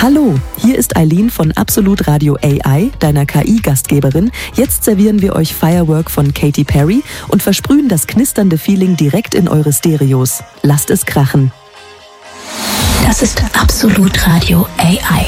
Hallo, hier ist Eileen von Absolut Radio AI, deiner KI-Gastgeberin. Jetzt servieren wir euch Firework von Katy Perry und versprühen das knisternde Feeling direkt in eure Stereos. Lasst es krachen. Das ist Absolut Radio AI.